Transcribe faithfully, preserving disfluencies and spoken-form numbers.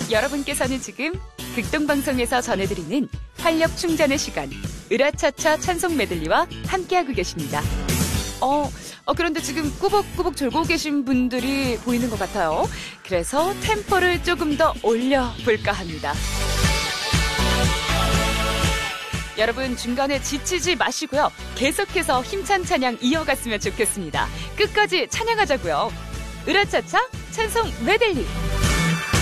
여러분께서는 지금 극동방송에서 전해드리는 활력 충전의 시간 으라차차 찬송 메들리와 함께하고 계십니다. 어, 어 그런데 지금 꾸벅꾸벅 졸고 계신 분들이 보이는 것 같아요. 그래서 템포를 조금 더 올려볼까 합니다. 여러분 중간에 지치지 마시고요. 계속해서 힘찬 찬양 이어갔으면 좋겠습니다. 끝까지 찬양하자고요. 으라차차 찬송 메들리.